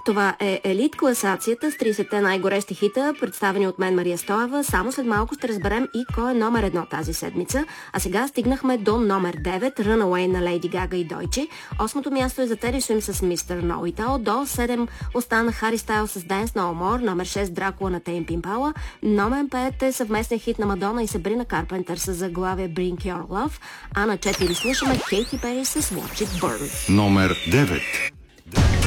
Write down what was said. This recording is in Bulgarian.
Това е Елит класацията с 30-те най-горещи хита, представени от мен, Мария Стоева. Само след малко ще разберем и кой е номер 1 тази седмица. А сега стигнахме до номер 9, Runaway на Лейди Гага и Дойче. 8-то място е за Тери Суим с Mr. Know It All. До 7 остана Хари Стайл с Dance No More. Номер 6 Дракула на Тейм Импала. Номер 5 е съвместен хит на Мадона и Сабрина Карпентър с заглавие Bring Your Love. А на 4 слушаме Кейти Пери с Watch It Burn. Номер 9.